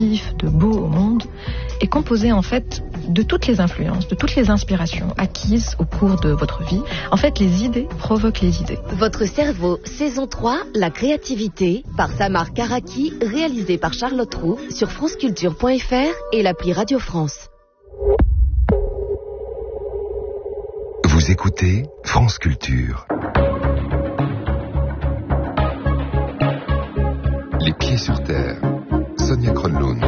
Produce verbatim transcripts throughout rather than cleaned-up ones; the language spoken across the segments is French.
de beau au monde est composé en fait de toutes les influences, de toutes les inspirations acquises au cours de votre vie. En fait, les idées provoquent les idées. Votre cerveau, saison trois, la créativité, par Samar Karaki, réalisé par Charlotte Roux sur franceculture point f r et l'appli Radio France. Vous écoutez France Culture. Les pieds sur terre. Sonia Kronlund.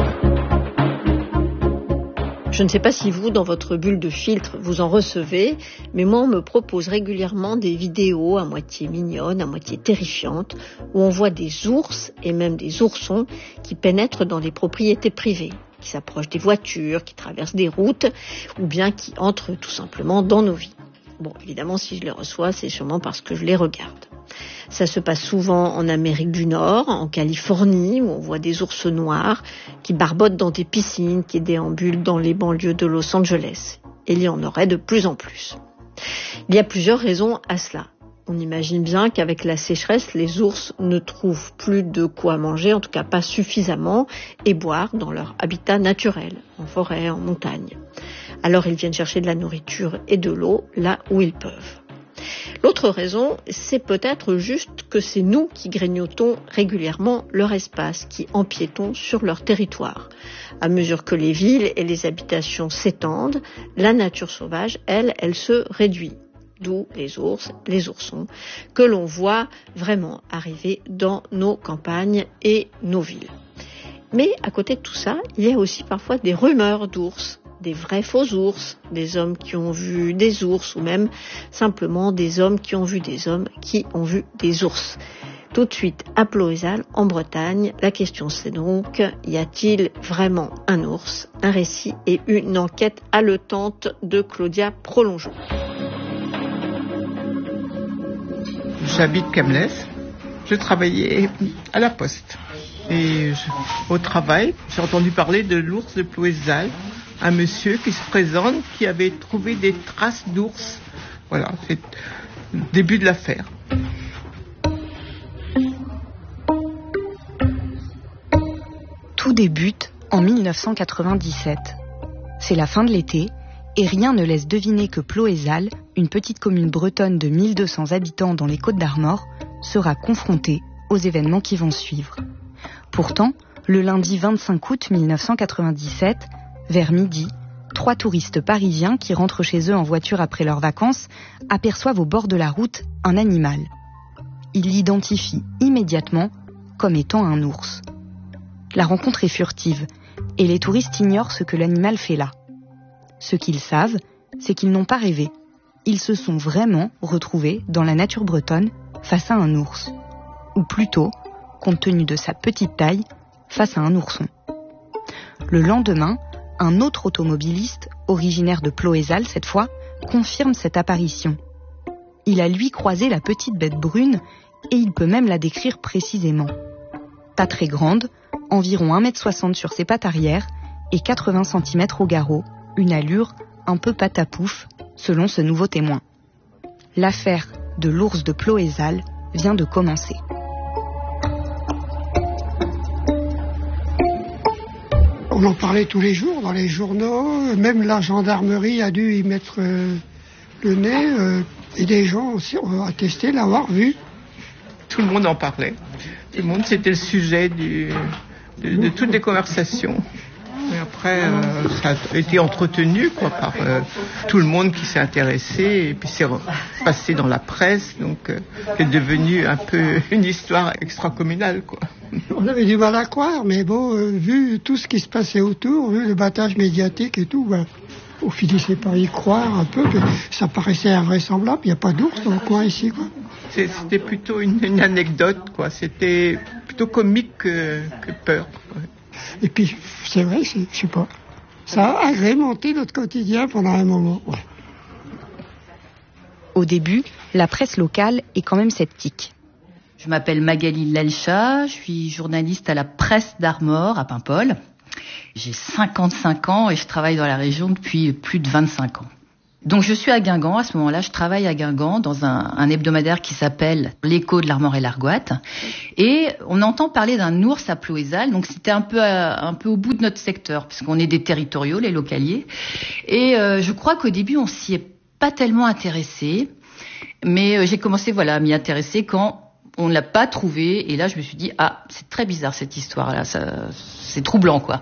Je ne sais pas si vous, dans votre bulle de filtre, vous en recevez, mais moi, on me propose régulièrement des vidéos à moitié mignonnes, à moitié terrifiantes, où on voit des ours et même des oursons qui pénètrent dans les propriétés privées, qui s'approchent des voitures, qui traversent des routes, ou bien qui entrent tout simplement dans nos vies. Bon, évidemment, si je les reçois, c'est sûrement parce que je les regarde. Ça se passe souvent en Amérique du Nord, en Californie, où on voit des ours noirs qui barbotent dans des piscines, qui déambulent dans les banlieues de Los Angeles. Et il y en aurait de plus en plus. Il y a plusieurs raisons à cela. On imagine bien qu'avec la sécheresse, les ours ne trouvent plus de quoi manger, en tout cas pas suffisamment, et boire dans leur habitat naturel, en forêt, en montagne. Alors ils viennent chercher de la nourriture et de l'eau là où ils peuvent. L'autre raison, c'est peut-être juste que c'est nous qui grignotons régulièrement leur espace, qui empiétons sur leur territoire. À mesure que les villes et les habitations s'étendent, la nature sauvage, elle, elle se réduit. D'où les ours, les oursons, que l'on voit vraiment arriver dans nos campagnes et nos villes. Mais à côté de tout ça, il y a aussi parfois des rumeurs d'ours, des vrais faux ours, des hommes qui ont vu des ours ou même simplement des hommes qui ont vu des hommes qui ont vu des ours. Tout de suite à Ploëzal, en Bretagne, la question c'est donc, y a-t-il vraiment un ours? Un récit et une enquête haletante de Claudia Prolongeau. J'habite Camlès, je travaillais à la poste et je, au travail, j'ai entendu parler de l'ours de Ploëzal. Un monsieur qui se présente, qui avait trouvé des traces d'ours. Voilà, c'est le début de l'affaire. Tout débute en dix-neuf cent quatre-vingt-dix-sept. C'est la fin de l'été et rien ne laisse deviner que Ploëzal, une petite commune bretonne de mille deux cents habitants dans les Côtes-d'Armor, sera confrontée aux événements qui vont suivre. Pourtant, le lundi vingt-cinq août mille neuf cent quatre-vingt-dix-sept, vers midi, trois touristes parisiens qui rentrent chez eux en voiture après leurs vacances aperçoivent au bord de la route un animal. Ils l'identifient immédiatement comme étant un ours. La rencontre est furtive et les touristes ignorent ce que l'animal fait là. Ce qu'ils savent, c'est qu'ils n'ont pas rêvé. Ils se sont vraiment retrouvés dans la nature bretonne face à un ours. Ou plutôt, compte tenu de sa petite taille, face à un ourson. Le lendemain, un autre automobiliste, originaire de Ploëzal cette fois, confirme cette apparition. Il a lui croisé la petite bête brune et il peut même la décrire précisément. Pas très grande, environ un mètre soixante sur ses pattes arrière et quatre-vingts centimètres au garrot, une allure un peu patapouf, selon ce nouveau témoin. L'affaire de l'ours de Ploëzal vient de commencer. On en parlait tous les jours dans les journaux, même la gendarmerie a dû y mettre euh, le nez, euh, et des gens aussi ont attesté l'avoir vu. Tout le monde en parlait. Tout le monde, c'était le sujet du, de, de toutes les conversations. Et après, euh, ça a été entretenu quoi, par euh, tout le monde qui s'est intéressé, et puis c'est passé dans la presse, donc euh, c'est devenu un peu une histoire extracommunale, quoi. On avait du mal à croire, mais bon, euh, vu tout ce qui se passait autour, vu le battage médiatique et tout, ben, on finissait par y croire un peu, ça paraissait invraisemblable, il n'y a pas d'ours dans le coin ici, quoi. C'est, c'était plutôt une, une anecdote, quoi. C'était plutôt comique que, que peur, quoi. Et puis, c'est vrai, c'est, je sais pas, ça a agrémenté notre quotidien pendant un moment, ouais. Au début, la presse locale est quand même sceptique. Je m'appelle Magali Lelcha, je suis journaliste à la Presse d'Armor à Paimpol. J'ai cinquante-cinq ans et je travaille dans la région depuis plus de vingt-cinq ans. Donc je suis à Guingamp, à ce moment-là, je travaille à Guingamp dans un, un hebdomadaire qui s'appelle L'Écho de l'Armor et l'Argoate. Et on entend parler d'un ours à Ploëzal, donc c'était un peu, à, un peu au bout de notre secteur, puisqu'on est des territoriaux, les localiers. Et euh, je crois qu'au début, on s'y est pas tellement intéressé, mais euh, j'ai commencé voilà, à m'y intéresser quand on ne l'a pas trouvé. Et là, je me suis dit, ah, c'est très bizarre cette histoire-là, ça, c'est troublant, quoi.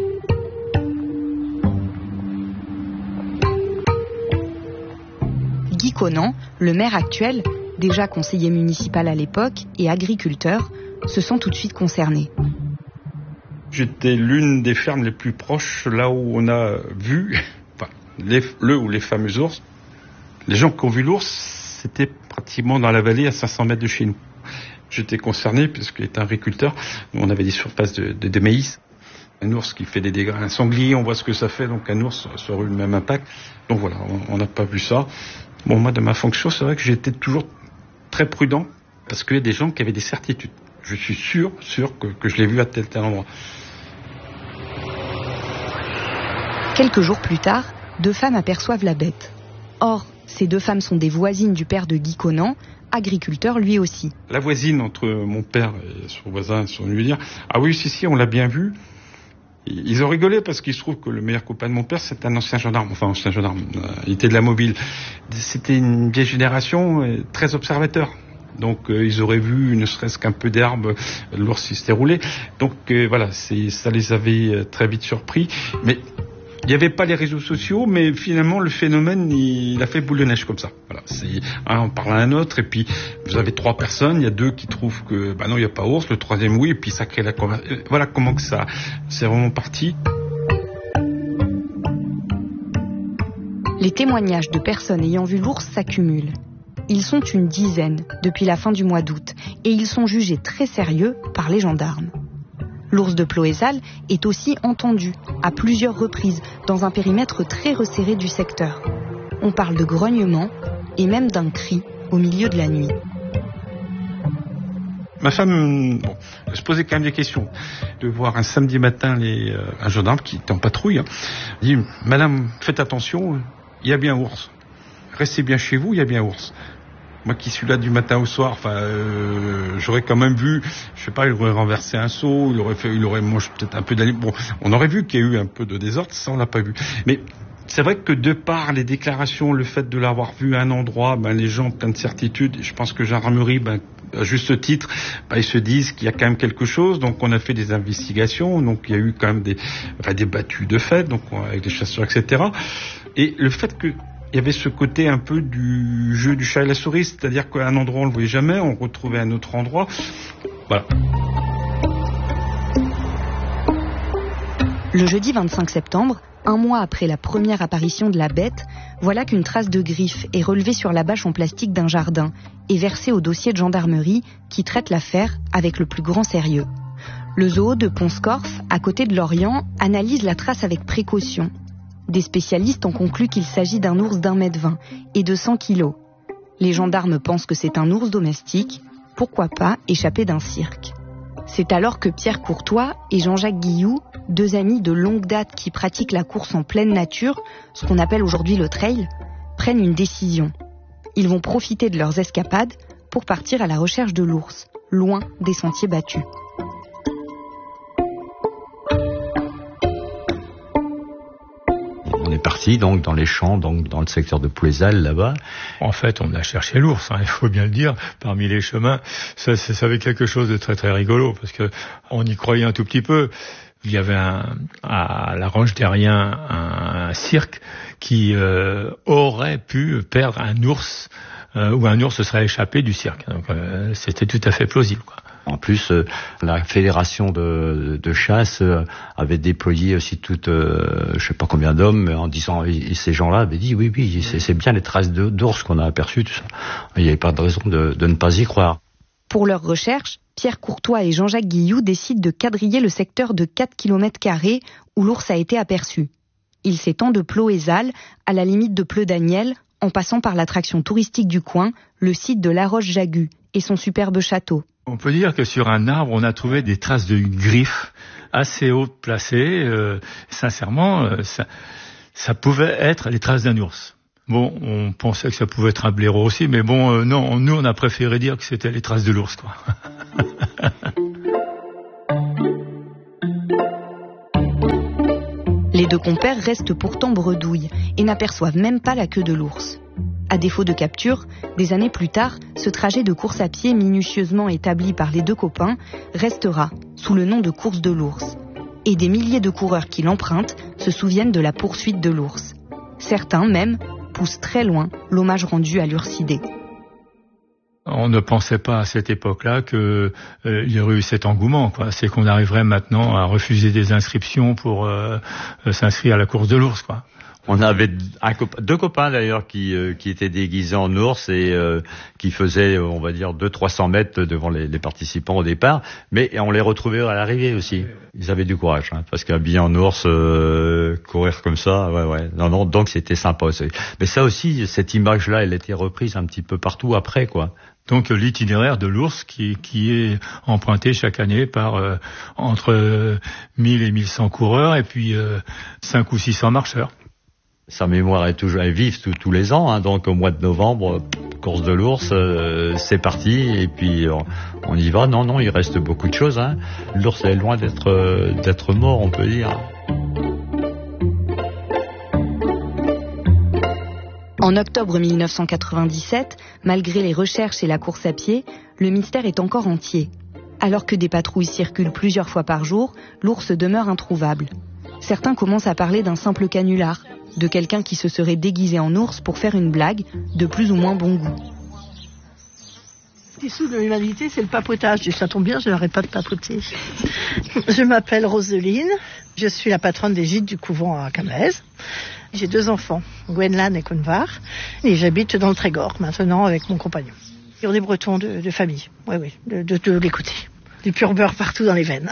Guy Conan, le maire actuel, déjà conseiller municipal à l'époque et agriculteur, se sent tout de suite concerné. J'étais l'une des fermes les plus proches, là où on a vu enfin, les, le ou les fameux ours. Les gens qui ont vu l'ours, c'était pratiquement dans la vallée à cinq cents mètres de chez nous. J'étais concerné puisqu'il était agriculteur. On avait des surfaces de, de, de maïs. Un ours qui fait des dégâts, un sanglier, on voit ce que ça fait, donc un ours, ça aurait eu le même impact. Donc voilà, on n'a pas vu ça. Bon, moi, de ma fonction, c'est vrai que j'étais toujours très prudent, parce qu'il y a des gens qui avaient des certitudes. Je suis sûr, sûr que, que je l'ai vu à tel tel endroit. Quelques jours plus tard, deux femmes aperçoivent la bête. Or, ces deux femmes sont des voisines du père de Guy Conan, agriculteur lui aussi. La voisine entre mon père et son voisin sont venues lui dire « Ah oui, si, si, on l'a bien vu ». Ils ont rigolé parce qu'il se trouve que le meilleur copain de mon père, c'est un ancien gendarme. Enfin, ancien gendarme, euh, il était de la mobile. C'était une vieille génération, euh, très observateur. Donc, euh, ils auraient vu, ne serait-ce qu'un peu d'herbe, l'ours il s'était roulé. Donc, euh, voilà, c'est, ça les avait euh, très vite surpris. Mais il n'y avait pas les réseaux sociaux, mais finalement, le phénomène, il, il a fait boule de neige comme ça. Voilà, c'est un, on parle à un autre, et puis vous avez trois personnes, il y a deux qui trouvent que, bah non, il n'y a pas ours, le troisième oui, et puis ça crée la conversation. Voilà comment que ça, c'est vraiment parti. Les témoignages de personnes ayant vu l'ours s'accumulent. Ils sont une dizaine depuis la fin du mois d'août, et ils sont jugés très sérieux par les gendarmes. L'ours de Ploëzal est aussi entendu, à plusieurs reprises, dans un périmètre très resserré du secteur. On parle de grognement et même d'un cri au milieu de la nuit. Ma femme bon, se posait quand même des questions. De voir un samedi matin les, euh, un gendarme qui était en patrouille, hein, dit « Madame, faites attention, il y a bien ours. Restez bien chez vous, il y a bien ours. » Moi qui suis là du matin au soir, enfin, euh, j'aurais quand même vu, je sais pas, il aurait renversé un seau, il aurait fait, il aurait mangé peut-être un peu d'aliments. Bon, on aurait vu qu'il y a eu un peu de désordre, ça on l'a pas vu. Mais c'est vrai que de par les déclarations, le fait de l'avoir vu à un endroit, ben les gens plein de certitudes. Je pense que gendarmerie, ben à juste titre, ben, ils se disent qu'il y a quand même quelque chose. Donc on a fait des investigations, donc il y a eu quand même des, enfin, des battues de fait, donc avec des chasseurs, et cetera. Et le fait que il y avait ce côté un peu du jeu du chat et la souris, c'est-à-dire qu'à un endroit on le voyait jamais, on retrouvait un autre endroit. Voilà. Le jeudi vingt-cinq septembre, un mois après la première apparition de la bête, voilà qu'une trace de griffe est relevée sur la bâche en plastique d'un jardin et versée au dossier de gendarmerie qui traite l'affaire avec le plus grand sérieux. Le zoo de Pont-Scorff, à côté de Lorient, analyse la trace avec précaution. Des spécialistes ont conclu qu'il s'agit d'un ours d'un mètre vingt et de cent kilos. Les gendarmes pensent que c'est un ours domestique, pourquoi pas échappé d'un cirque. C'est alors que Pierre Courtois et Jean-Jacques Guilloux, deux amis de longue date qui pratiquent la course en pleine nature, ce qu'on appelle aujourd'hui le trail, prennent une décision. Ils vont profiter de leurs escapades pour partir à la recherche de l'ours, loin des sentiers battus. On est parti donc dans les champs, donc dans le secteur de Ploëzal là-bas. En fait, on a cherché l'ours, hein, il faut bien le dire, parmi les chemins. Ça, ça, ça avait quelque chose de très très rigolo parce que on y croyait un tout petit peu. Il y avait un, à la Roche Derrien un, un cirque qui euh, aurait pu perdre un ours euh, ou un ours se serait échappé du cirque. Donc euh, c'était tout à fait plausible, quoi. En plus, euh, la fédération de, de chasse euh, avait déployé aussi toute, euh, je sais pas combien d'hommes, en disant, et ces gens-là avaient dit, oui, oui, c'est, c'est bien les traces de, d'ours qu'on a aperçues, tout ça. Il n'y avait pas de raison de, de ne pas y croire. Pour leurs recherches, Pierre Courtois et Jean-Jacques Guilloux décident de quadriller le secteur de quatre kilomètres carrés où l'ours a été aperçu. Il s'étend de Ploëzal à la limite de Pleu-Daniel, en passant par l'attraction touristique du coin, le site de La Roche-Jagu et son superbe château. On peut dire que sur un arbre, on a trouvé des traces de griffes assez hautes placées. Euh, sincèrement, euh, ça, ça pouvait être les traces d'un ours. Bon, on pensait que ça pouvait être un blaireau aussi, mais bon, euh, non, nous on a préféré dire que c'était les traces de l'ours, quoi. Les deux compères restent pourtant bredouilles et n'aperçoivent même pas la queue de l'ours. À défaut de capture, des années plus tard, ce trajet de course à pied minutieusement établi par les deux copains restera sous le nom de course de l'ours. Et des milliers de coureurs qui l'empruntent se souviennent de la poursuite de l'ours. Certains, même, poussent très loin l'hommage rendu à l'ursidé. On ne pensait pas à cette époque-là qu'il euh, y aurait eu cet engouement, quoi. C'est qu'on arriverait maintenant à refuser des inscriptions pour euh, euh, s'inscrire à la course de l'ours, quoi. On avait un, deux copains d'ailleurs qui, euh, qui étaient déguisés en ours et euh, qui faisaient, on va dire, deux à trois cents mètres devant les, les participants au départ, mais on les retrouvait à l'arrivée aussi. Ils avaient du courage, hein, parce qu'habillés en ours, euh, courir comme ça, ouais, ouais. Non, non, donc c'était sympa aussi. Mais ça aussi, cette image-là, elle était reprise un petit peu partout après, quoi. Donc l'itinéraire de l'ours qui, qui est emprunté chaque année par euh, entre euh, mille et mille cent coureurs et puis euh, cinq ou six cents marcheurs. Sa mémoire est toujours vive tous, tous les ans, hein, donc au mois de novembre, course de l'ours, euh, c'est parti, et puis on, on y va. Non, non, il reste beaucoup de choses. Hein. L'ours est loin d'être, euh, d'être mort, on peut dire. En octobre mille neuf cent quatre-vingt-dix-sept, malgré les recherches et la course à pied, le mystère est encore entier. Alors que des patrouilles circulent plusieurs fois par jour, l'ours demeure introuvable. Certains commencent à parler d'un simple canular, de quelqu'un qui se serait déguisé en ours pour faire une blague de plus ou moins bon goût. Dessous de l'humanité, c'est le papotage. Ça tombe bien, je n'arrête pas de papoter. Je m'appelle Roseline, je suis la patronne des gîtes du couvent à Camaise. J'ai deux enfants, Gwenlan et Convar, et j'habite dans le Trégor maintenant avec mon compagnon. Et on est bretons de, de famille, oui, oui, de, de, de l'écouter. Du pur beurre partout dans les veines.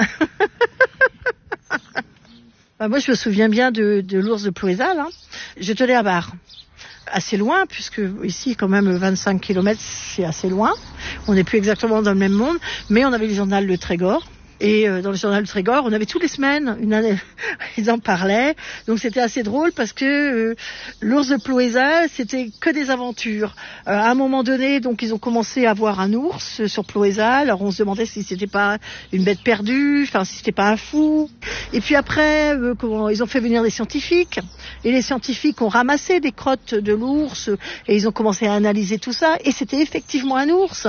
Bah, moi, je me souviens bien de, de l'ours de Ploézal. Hein. Je tenais à Bar, assez loin, puisque ici, quand même, vingt-cinq kilomètres, c'est assez loin. On n'est plus exactement dans le même monde, mais on avait le journal Le Trégor. Et euh, dans le journal Le Trégor, on avait toutes les semaines, une année, ils en parlaient. Donc c'était assez drôle parce que euh, l'ours de Ploézal, c'était que des aventures. Euh, à un moment donné, donc ils ont commencé à voir un ours sur Ploézal. Alors on se demandait si c'était pas une bête perdue, enfin si c'était pas un fou. Et puis après, euh, comment, ils ont fait venir des scientifiques. Et les scientifiques ont ramassé des crottes de l'ours et ils ont commencé à analyser tout ça. Et c'était effectivement un ours.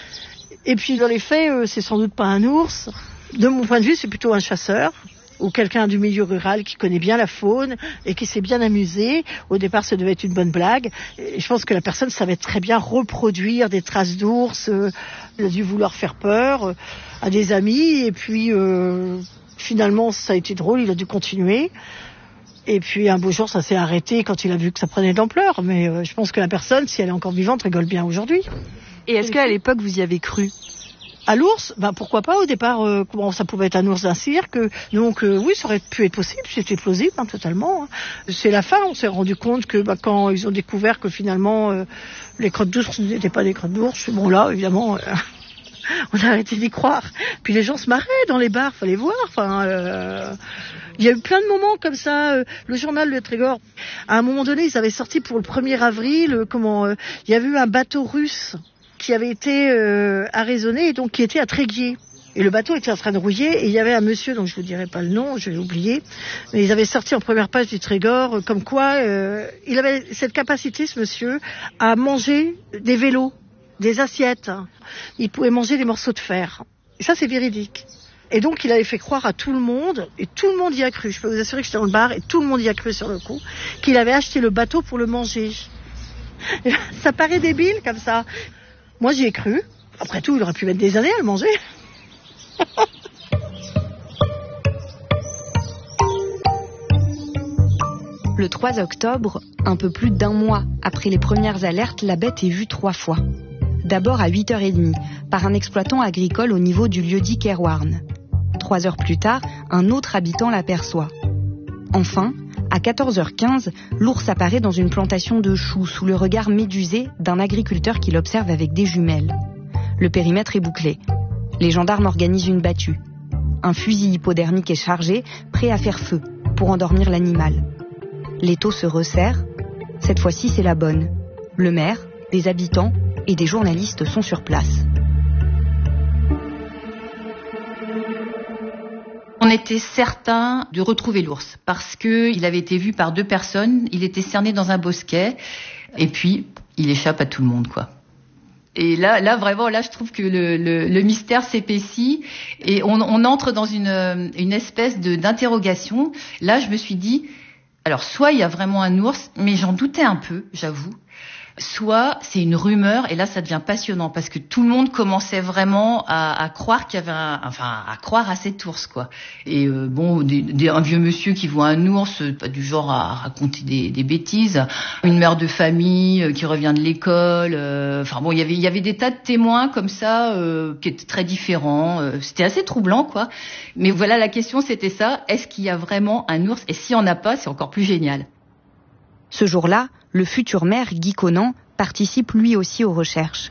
Et puis dans les faits, euh, c'est sans doute pas un ours. De mon point de vue, c'est plutôt un chasseur ou quelqu'un du milieu rural qui connaît bien la faune et qui s'est bien amusé. Au départ, ça devait être une bonne blague. Et je pense que la personne savait très bien reproduire des traces d'ours. Euh, il a dû vouloir faire peur euh, à des amis. Et puis, euh, finalement, ça a été drôle. Il a dû continuer. Et puis, un beau jour, ça s'est arrêté quand il a vu que ça prenait de l'ampleur. Mais euh, je pense que la personne, si elle est encore vivante, rigole bien aujourd'hui. Et est-ce qu'à l'époque, vous y avez cru ? À l'ours, ben pourquoi pas au départ, euh, comment ça pouvait être un ours d'un cirque, donc euh, oui, ça aurait pu être possible, c'était plausible, hein, totalement. Hein. C'est la fin, on s'est rendu compte que bah, quand ils ont découvert que finalement euh, les crottes d'ours n'étaient pas des crottes d'ours, bon là, évidemment, euh, on a arrêté d'y croire. Puis les gens se marraient dans les bars, fallait voir, enfin... Euh, il y a eu plein de moments comme ça. Euh, le journal Le Trégor, à un moment donné, ils avaient sorti pour le premier avril, euh, comment, euh, il y avait eu un bateau russe qui avait été euh, arraisonné et donc qui était à Tréguier. Et le bateau était en train de rouiller et il y avait un monsieur, dont je vous dirai pas le nom, je vais oublier, mais ils avaient sorti en première page du Trégor, euh, comme quoi euh, il avait cette capacité, ce monsieur, à manger des vélos, des assiettes. Il pouvait manger des morceaux de fer. Et ça, c'est véridique. Et donc, il avait fait croire à tout le monde, et tout le monde y a cru. Je peux vous assurer que j'étais dans le bar et tout le monde y a cru sur le coup, qu'il avait acheté le bateau pour le manger. Ça paraît débile comme ça. Moi, j'y ai cru. Après tout, il aurait pu mettre des années à le manger. Le trois octobre, un peu plus d'un mois après les premières alertes, la bête est vue trois fois. D'abord à huit heures trente, par un exploitant agricole au niveau du lieu-dit Kerwarn. Trois heures plus tard, un autre habitant l'aperçoit. Enfin, à quatorze heures quinze, l'ours apparaît dans une plantation de choux sous le regard médusé d'un agriculteur qui l'observe avec des jumelles. Le périmètre est bouclé. Les gendarmes organisent une battue. Un fusil hypodermique est chargé, prêt à faire feu, pour endormir l'animal. L'étau se resserre. Cette fois-ci, c'est la bonne. Le maire, des habitants et des journalistes sont sur place. On était certain de retrouver l'ours parce qu'il avait été vu par deux personnes, il était cerné dans un bosquet et puis il échappe à tout le monde, quoi. Et là, là vraiment, là, je trouve que le, le, le mystère s'épaissit et on, on entre dans une, une espèce de, d'interrogation. Là, je me suis dit, alors soit il y a vraiment un ours, mais j'en doutais un peu, j'avoue. Soit c'est une rumeur, et là ça devient passionnant parce que tout le monde commençait vraiment à, à croire qu'il y avait un, enfin à croire à cet ours, quoi. Et euh, bon, des, des, un vieux monsieur qui voit un ours, pas du genre à raconter des, des bêtises, une mère de famille euh, qui revient de l'école, euh, enfin bon, il y avait il y avait des tas de témoins comme ça euh, qui étaient très différents. Euh, c'était assez troublant, quoi. Mais voilà, la question c'était ça, est-ce qu'il y a vraiment un ours? Et s'il n'y en a pas, c'est encore plus génial. Ce jour-là, le futur maire, Guy Conan, participe lui aussi aux recherches.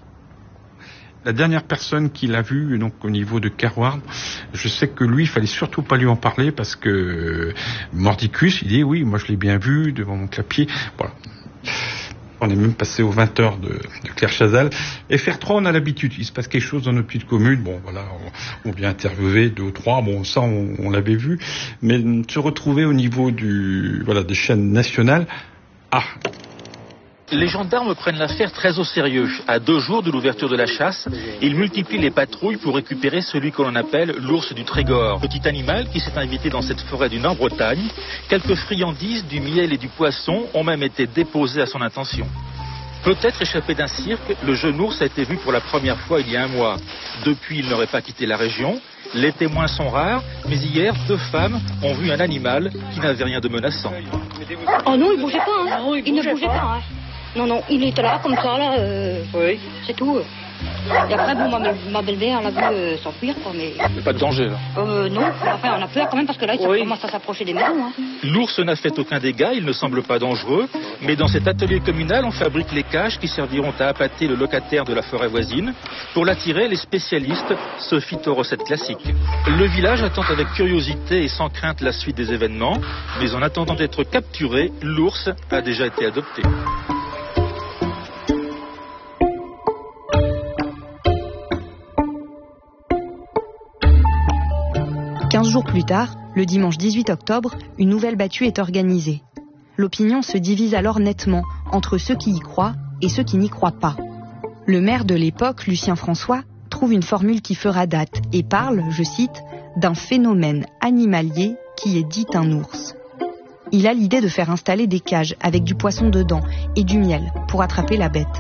La dernière personne qui l'a vu, donc au niveau de Kerward, je sais que lui, il fallait surtout pas lui en parler parce que Mordicus, il dit oui, moi je l'ai bien vu devant mon clapier. Voilà. On est même passé aux vingt heures de, de Claire Chazal. F R trois, on a l'habitude. Il se passe quelque chose dans nos petites communes. Bon, voilà, on, on vient interviewer deux ou trois. Bon, ça, on, on l'avait vu. Mais se retrouver au niveau du, voilà, des chaînes nationales, ah. Les gendarmes prennent l'affaire très au sérieux. À deux jours de l'ouverture de la chasse, ils multiplient les patrouilles pour récupérer celui que l'on appelle l'ours du Trégor. Petit animal qui s'est invité dans cette forêt du Nord-Bretagne. Quelques friandises, du miel et du poisson ont même été déposées à son intention. Peut-être échappé d'un cirque, le jeune ours a été vu pour la première fois il y a un mois. Depuis, il n'aurait pas quitté la région. Les témoins sont rares, mais hier, deux femmes ont vu un animal qui n'avait rien de menaçant. Oh non, il ne bougeait pas, hein. Non, il, il ne bougeait pas. pas hein. Non, non, il était là, comme ça, là, euh, oui. C'est tout. Et après, bon, ma, ma belle-mère l'a vu euh, s'enfuir, quoi, mais... Il n'y a pas de danger, là? Euh, non, enfin, on a peur quand même, parce que là, il oui. commence à s'approcher des maisons, hein. L'ours n'a fait aucun dégât, il ne semble pas dangereux, mais dans cet atelier communal, on fabrique les cages qui serviront à appâter le locataire de la forêt voisine. Pour l'attirer, les spécialistes se fient aux recettes classiques. Le village attend avec curiosité et sans crainte la suite des événements, mais en attendant d'être capturé, l'ours a déjà été adopté. Quinze jours plus tard, le dimanche dix-huit octobre, une nouvelle battue est organisée. L'opinion se divise alors nettement entre ceux qui y croient et ceux qui n'y croient pas. Le maire de l'époque, Lucien François, trouve une formule qui fera date et parle, je cite, d'un phénomène animalier qui est dit un ours. Il a l'idée de faire installer des cages avec du poisson dedans et du miel pour attraper la bête.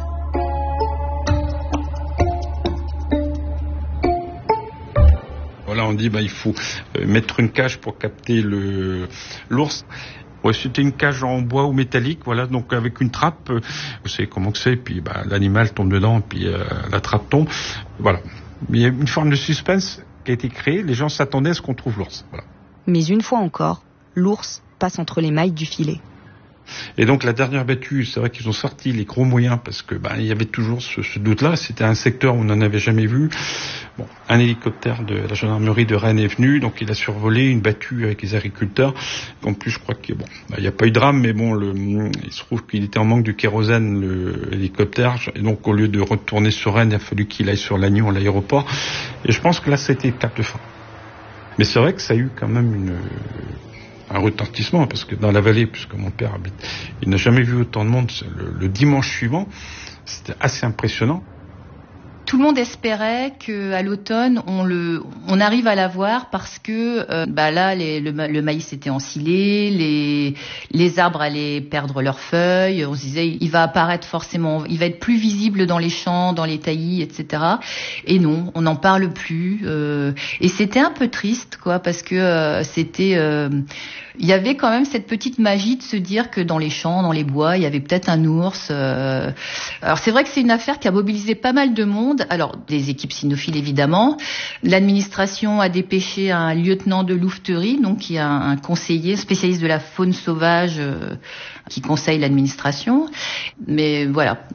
Voilà, on dit bah il faut mettre une cage pour capter le l'ours. Ouais, c'était une cage en bois ou métallique, voilà, donc avec une trappe. Vous savez comment que c'est, puis bah, l'animal tombe dedans, puis euh, la trappe tombe. Voilà. Il y a une forme de suspense qui a été créée. Les gens s'attendaient à ce qu'on trouve l'ours. Voilà. Mais une fois encore, l'ours passe entre les mailles du filet. Et donc la dernière battue, c'est vrai qu'ils ont sorti les gros moyens parce que bah, il y avait toujours ce, ce doute-là. C'était un secteur où on n'en avait jamais vu. Bon, un hélicoptère de la gendarmerie de Rennes est venu, donc il a survolé une battue avec les agriculteurs. En plus, je crois qu'il bon, bah, n'y a pas eu de drame, mais bon, le, il se trouve qu'il était en manque de kérosène, le hélicoptère. Et donc au lieu de retourner sur Rennes, il a fallu qu'il aille sur Lannion, l'aéroport. Et je pense que là, c'était étape de fin. Mais c'est vrai que ça a eu quand même une... un retentissement, parce que dans la vallée, puisque mon père habite, il n'a jamais vu autant de monde. Le, le dimanche suivant, c'était assez impressionnant. Tout le monde espérait qu'à l'automne, on, le, on arrive à l'avoir parce que euh, bah là, les, le, le maïs était ensilé, les, les arbres allaient perdre leurs feuilles. On se disait, il va apparaître forcément, il va être plus visible dans les champs, dans les taillis, et cetera. Et non, on n'en parle plus. Euh, et c'était un peu triste, quoi, parce que euh, c'était... Euh, il y avait quand même cette petite magie de se dire que dans les champs, dans les bois, il y avait peut-être un ours. Euh... Alors c'est vrai que c'est une affaire qui a mobilisé pas mal de monde. Alors des équipes cynophiles évidemment. L'administration a dépêché un lieutenant de louveterie, donc qui est un, un conseiller spécialiste de la faune sauvage euh, qui conseille l'administration. Mais voilà.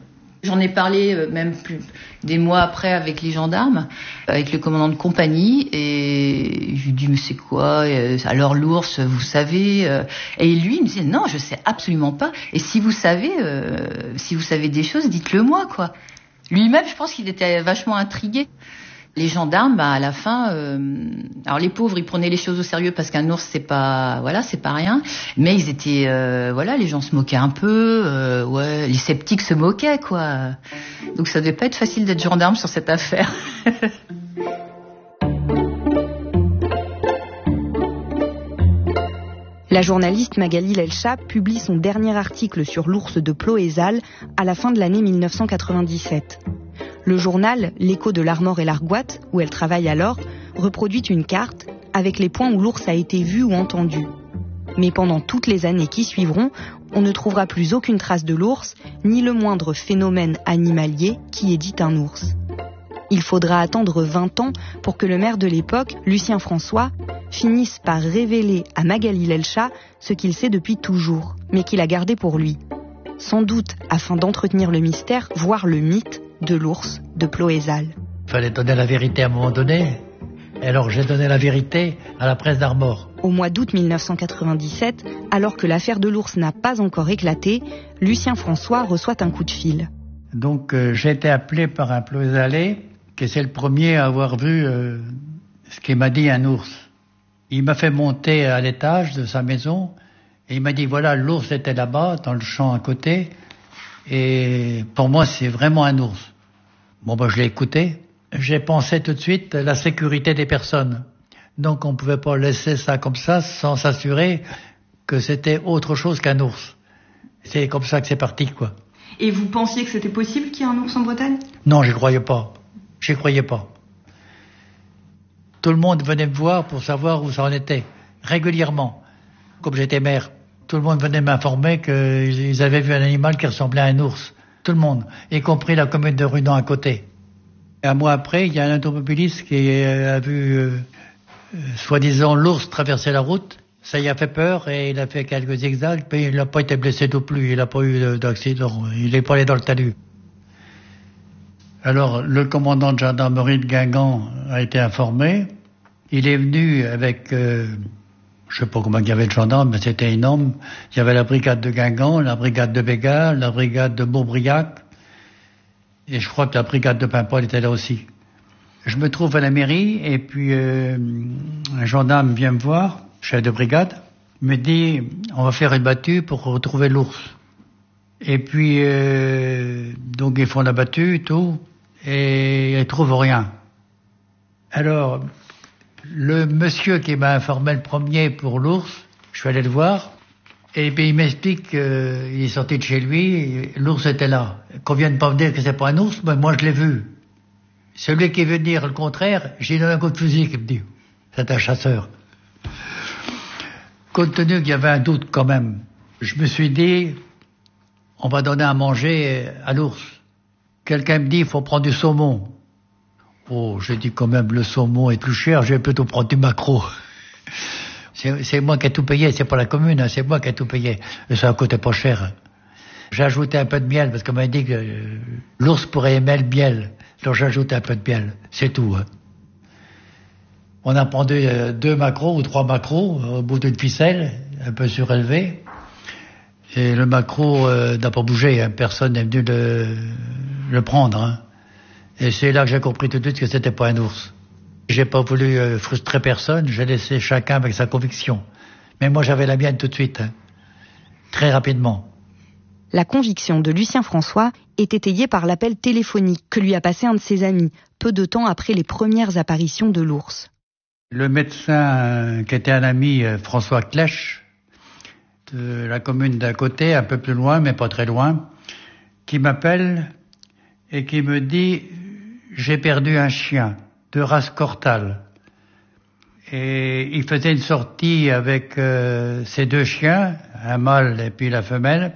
J'en ai parlé euh, même plus des mois après avec les gendarmes, avec le commandant de compagnie, et je lui dis mais c'est quoi euh, alors l'ours, vous savez euh, et lui il me disait non, je sais absolument pas, et si vous savez euh, si vous savez des choses, dites-le moi quoi. Lui-même, je pense qu'il était vachement intrigué. Les gendarmes, bah, à la fin, euh, alors les pauvres, ils prenaient les choses au sérieux parce qu'un ours, c'est pas, voilà, c'est pas rien. Mais ils étaient, euh, voilà, les gens se moquaient un peu, euh, ouais, les sceptiques se moquaient, quoi. Donc ça devait pas être facile d'être gendarme sur cette affaire. La journaliste Magali Lelcha publie son dernier article sur l'ours de Ploëzal à la fin de l'année mille neuf cent quatre-vingt-dix-sept. Le journal L'écho de l'Armor et l'Argoat, où elle travaille alors, reproduit une carte avec les points où l'ours a été vu ou entendu. Mais pendant toutes les années qui suivront, on ne trouvera plus aucune trace de l'ours, ni le moindre phénomène animalier qui ait dit un ours. Il faudra attendre vingt ans pour que le maire de l'époque, Lucien François, finisse par révéler à Magali Lelcha ce qu'il sait depuis toujours, mais qu'il a gardé pour lui. Sans doute afin d'entretenir le mystère, voire le mythe, de l'ours de Ploëzal. Il fallait donner la vérité à un moment donné. Et alors j'ai donné la vérité à la presse d'Armor. Au mois d'août mille neuf cent quatre-vingt-dix-sept, alors que l'affaire de l'ours n'a pas encore éclaté, Lucien François reçoit un coup de fil. Donc euh, j'ai été appelé par un Ploëzalais, qui c'est le premier à avoir vu euh, ce qu'il m'a dit un ours. Il m'a fait monter à l'étage de sa maison et il m'a dit voilà, l'ours était là-bas, dans le champ à côté. Et pour moi, c'est vraiment un ours. Bon, ben, je l'ai écouté. J'ai pensé tout de suite à la sécurité des personnes. Donc, on ne pouvait pas laisser ça comme ça sans s'assurer que c'était autre chose qu'un ours. C'est comme ça que c'est parti, quoi. Et vous pensiez que c'était possible qu'il y ait un ours en Bretagne ? Non, j'y croyais pas. J'y croyais pas. Tout le monde venait me voir pour savoir où ça en était, régulièrement. Comme j'étais maire. Tout le monde venait m'informer qu'ils avaient vu un animal qui ressemblait à un ours. Tout le monde, y compris la commune de Rudan à côté. Et un mois après, il y a un automobiliste qui a vu, euh, euh, soi-disant, l'ours traverser la route. Ça y a fait peur et il a fait quelques zigzags, mais il n'a pas été blessé non plus. Il n'a pas eu d'accident. Il n'est pas allé dans le talus. Alors, le commandant de gendarmerie de Guingamp a été informé. Il est venu avec... Euh, Je ne sais pas combien il y avait de gendarmes, mais c'était énorme. Il y avait la brigade de Guingamp, la brigade de Béga, la brigade de Bourbriac. Et je crois que la brigade de Paimpol était là aussi. Je me trouve à la mairie, et puis euh, un gendarme vient me voir, chef de brigade, me dit on va faire une battue pour retrouver l'ours. Et puis, euh, donc ils font la battue, tout, et ils ne trouvent rien. Alors... Le monsieur qui m'a informé le premier pour l'ours, je suis allé le voir, et puis il m'explique qu'il est sorti de chez lui, l'ours était là. Qu'on vienne pas me dire que c'est pas un ours, mais moi je l'ai vu. Celui qui veut dire le contraire, j'ai donné un coup de fusil qui me dit, c'est un chasseur. Compte tenu qu'il y avait un doute quand même, je me suis dit, on va donner à manger à l'ours. Quelqu'un me dit, il faut prendre du saumon. Oh, j'ai dit quand même, le saumon est plus cher, je vais plutôt prendre du maquereau. C'est, c'est moi qui ai tout payé, c'est pas la commune, hein, c'est moi qui ai tout payé. Et ça coûtait pas cher. J'ai ajouté un peu de miel, parce qu'on m'a dit que euh, l'ours pourrait aimer le miel. Donc j'ai ajouté un peu de miel, c'est tout. Hein. On a pris euh, deux maquereaux ou trois maquereaux au bout d'une ficelle, un peu surélevée. Et le maquereau euh, n'a pas bougé, hein, personne n'est venu le, le prendre. Hein. Et c'est là que j'ai compris tout de suite que c'était pas un ours. J'ai pas voulu euh, frustrer personne, j'ai laissé chacun avec sa conviction. Mais moi j'avais la mienne tout de suite, hein. Très rapidement. La conviction de Lucien François est étayée par l'appel téléphonique que lui a passé un de ses amis, peu de temps après les premières apparitions de l'ours. Le médecin euh, qui était un ami, euh, François Clèche, de la commune d'à côté, un peu plus loin, mais pas très loin, qui m'appelle et qui me dit « J'ai perdu un chien de race Cortal ». Et il faisait une sortie avec euh, ses deux chiens, un mâle et puis la femelle.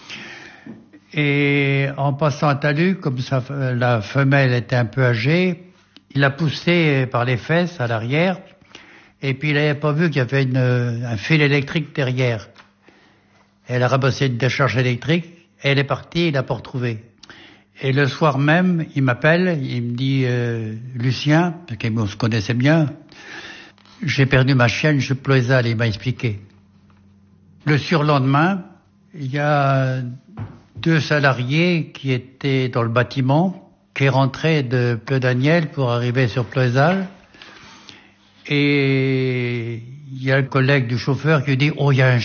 Et en passant un talus, comme ça, la femelle était un peu âgée, il l'a poussée par les fesses à l'arrière. Et puis il n'avait pas vu qu'il y avait une, un fil électrique derrière. Elle a ramassé une décharge électrique, et elle est partie, il l'a pas retrouvée. Et le soir même, il m'appelle, il me dit euh, Lucien, parce qu'on se connaissait bien, j'ai perdu ma chienne, je Ploézal, il m'a expliqué. Le surlendemain, il y a deux salariés qui étaient dans le bâtiment, qui rentraient de Pleu-Daniel pour arriver sur Ploézal. Et il y a un collègue du chauffeur qui dit « Oh, il y a un